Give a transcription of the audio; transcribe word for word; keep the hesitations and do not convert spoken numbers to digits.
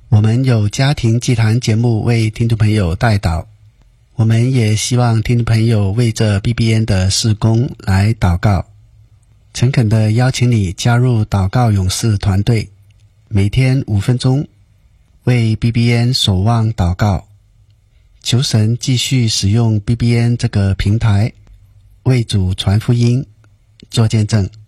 我们有家庭祭坛节目为听众朋友代祷，我们也希望听众朋友为这 B B N 的事工来祷告。诚恳地邀请你加入祷告勇士团队，每天五分钟为 B B N 守望祷告，求神继续使用 B B N 这个平台为主传福音做见证。